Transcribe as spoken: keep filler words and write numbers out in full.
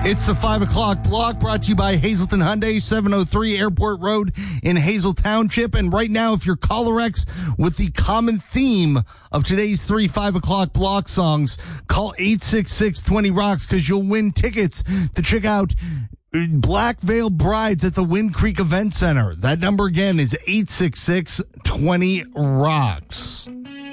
It's the five o'clock block brought to you by Hazelton Hyundai, seven oh three Airport Road in Hazel Township. And right now, if you're Caller-X with the common theme of today's three five o'clock block songs, call eight six six, two oh, rocks because you'll win tickets to check out Black Veil Brides at the Wind Creek Event Center. That number again is eight six six, two oh, rocks.